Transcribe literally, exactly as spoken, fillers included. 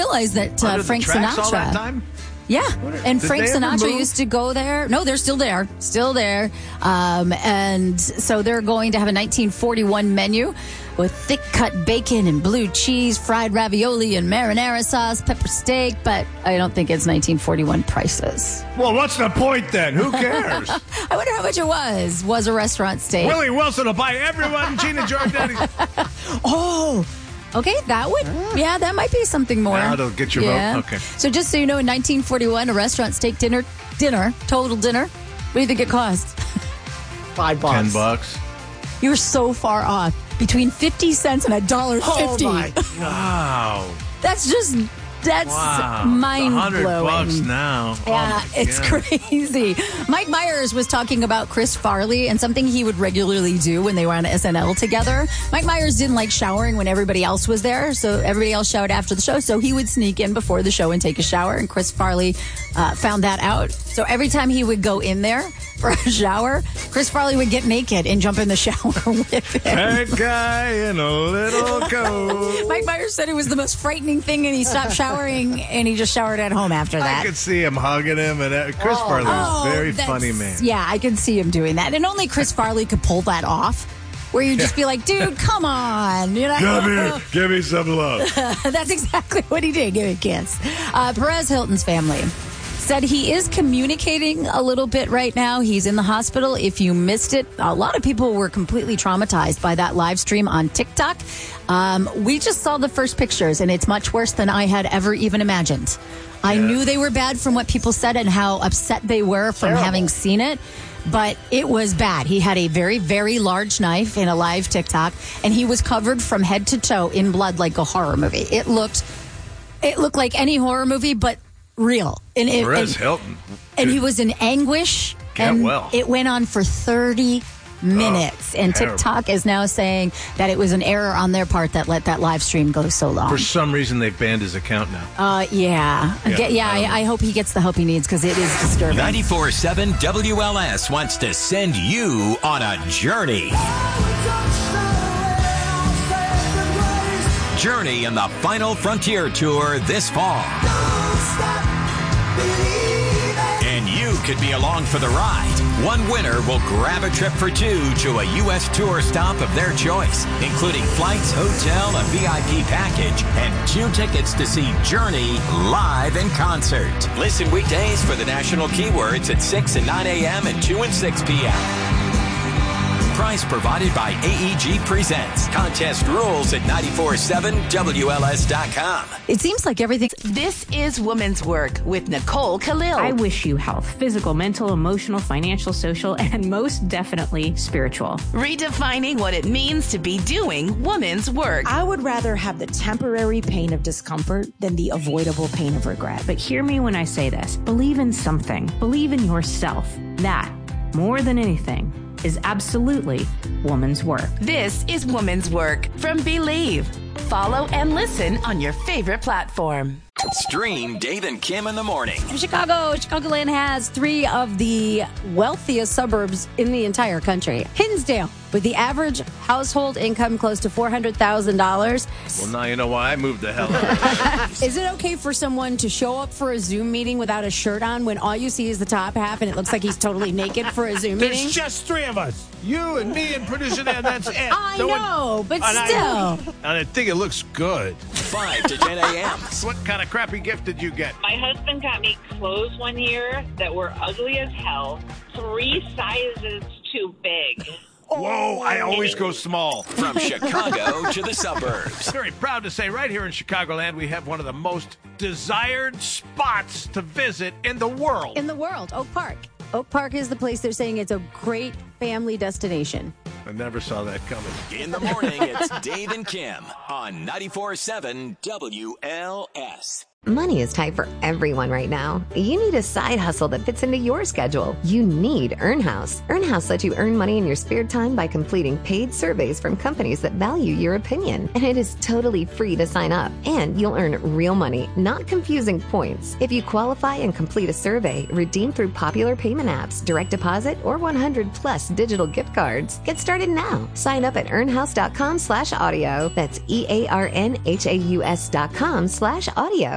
realize that uh, Frank Sinatra. All that time? Yeah, and Did Frank Sinatra move? used to go there. No, they're still there, still there. Um, and so they're going to have a nineteen forty-one menu with thick-cut bacon and blue cheese, fried ravioli and marinara sauce, pepper steak. But I don't think it's nineteen forty-one prices. Well, what's the point then? Who cares? I wonder how much it was. Was a restaurant steak? Willie Wilson will buy everyone Gina Giorgetti. Oh. Okay, that would, yeah, that might be something more. That'll get your yeah. vote. Okay. So just so you know, in nineteen forty-one, a restaurant steak dinner, dinner, total dinner, what do you think it cost? Five bucks. Ten bucks. You're so far off. Between fifty cents and a dollar fifty. Oh, my. Wow. That's just, that's Wow. mind one hundred blowing. bucks now. Yeah, Oh, it's God. crazy. Mike Myers was talking about Chris Farley and something he would regularly do when they were on S N L together. Mike Myers didn't like showering when everybody else was there, so everybody else showered after the show, so he would sneak in before the show and take a shower, and Chris Farley uh, found that out. So every time he would go in there for a shower, Chris Farley would get naked and jump in the shower with him. That guy in a little coat. Mike Myers said it was the most frightening thing, and he stopped showering, and he just showered at home after that. I could see him hugging him, and uh, Chris Farley was a very that's- funny man. Yeah, I could see him doing that. And only Chris Farley could pull that off, where you just be like, dude, come on. You know? Come here, give me some love. That's exactly what he did. Give me a kiss. Uh, Perez Hilton's family said he is communicating a little bit right now. He's in the hospital. If you missed it, a lot of people were completely traumatized by that live stream on TikTok. Um, we just saw the first pictures, and it's much worse than I had ever even imagined. I Yeah. knew they were bad from what people said and how upset they were from Terrible. having seen it. But it was bad. He had a very, very large knife in a live TikTok, and he was covered from head to toe in blood like a horror movie. It looked, it looked like any horror movie, but real. And, it, Perez and, Hilton. and he was in anguish. Get and well. It went on for thirty minutes. Oh, and terrible. TikTok is now saying that it was an error on their part that let that live stream go so long. For some reason, they've banned his account now. Uh, yeah. Yeah, Yeah, yeah I don't I, I hope he gets the help he needs because it is disturbing. ninety-four point seven W L S wants to send you on a journey. Journey in the Final Frontier Tour this fall. And you could be along for the ride. One winner will grab a trip for two to a U S tour stop of their choice, including flights, hotel, a V I P package, and two tickets to see Journey live in concert. Listen weekdays for the national keywords at six and nine a.m. and two and six p.m. Prize provided by A E G Presents. Contest rules at nine four seven W L S dot com. It seems like everything. This is Women's Work with Nicole Khalil. I wish you health, physical, mental, emotional, financial, social, and most definitely spiritual. Redefining what it means to be doing women's work. I would rather have the temporary pain of discomfort than the avoidable pain of regret. But hear me when I say this. Believe in something. Believe in yourself. That, more than anything, is absolutely woman's work. This is Women's Work from Believe. Follow and listen on your favorite platform. Stream Dave and Kim in the morning. Chicago, Chicagoland has three of the wealthiest suburbs in the entire country. Hinsdale, with the average household income close to four hundred thousand dollars. Well, now you know why I moved the hell out. Is it okay for someone to show up for a Zoom meeting without a shirt on when all you see is the top half and it looks like he's totally naked for a Zoom meeting? There's just three of us. You and me and producer Dan, that's it. I No one- know, but and still. I, and I think it looks good. five to ten a.m. What kind of crappy gift did you get? My husband got me clothes one year that were ugly as hell, three sizes too big. Whoa, I always go small. From Chicago to the suburbs. Very proud to say right here in Chicagoland, we have one of the most desired spots to visit in the world. In the world, Oak Park. Oak Park is the place they're saying it's a great family destination. I never saw that coming. In the morning, it's Dave and Kim on ninety-four point seven W L S. Money is tight for everyone right now. You need a side hustle that fits into your schedule. You need EarnHouse. EarnHouse lets you earn money in your spare time by completing paid surveys from companies that value your opinion. And it is totally free to sign up. And you'll earn real money, not confusing points. If you qualify and complete a survey, redeem through popular payment apps, direct deposit, or one hundred plus digital gift cards. Get started now. Sign up at earnhouse.com slash audio. That's E-A-R-N-H-A-U-S dot com slash audio.